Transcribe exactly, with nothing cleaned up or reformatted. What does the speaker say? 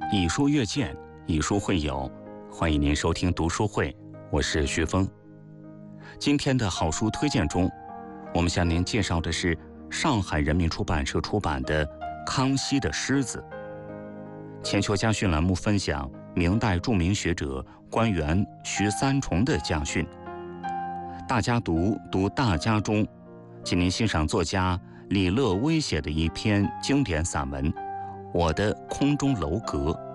以书阅鉴，以书会友，欢迎您收听读书会，我是徐峰。今天的好书推荐中，我们向您介绍的是上海人民出版社出版的《康熙的狮子》。千秋家训栏目分享明代著名学者官员徐三重的家训。大家读读大家中，请您欣赏作家李乐薇写的一篇经典散文《我的空中楼阁》。